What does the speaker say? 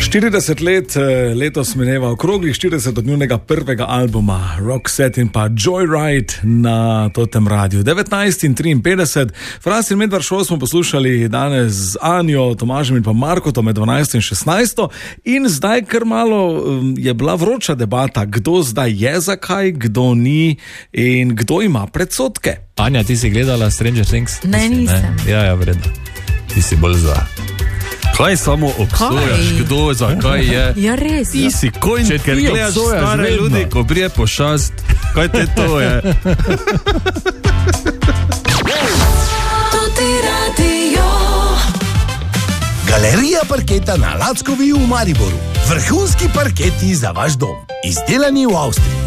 40 let letos mineva okroglih 40 od njunega prvega albuma Roxette in pa Joyride na Totem Radiu. 19:53. Fras in Medvard Show smo poslušali danes z Anjo, Tomažem in pa Markotom med 12 in 16. In zdaj kar malo je bila vroča debata, kdo zdaj je zakaj, kdo ni in kdo ima predsodke. Anja, ti si gledala Stranger Things? Ne, nisem. Ja, vredno. Ti si bolj za... Kaj samo obsojaš, kdo, zakaj je? Ja, res. Ti si konj, ker gledaš stare ljudi, ko brije pošast. Kaj te to je? Galerija parketa na Lackovi v Mariboru. Vrhunski parketi za vaš dom. Izdelani v Avstriji.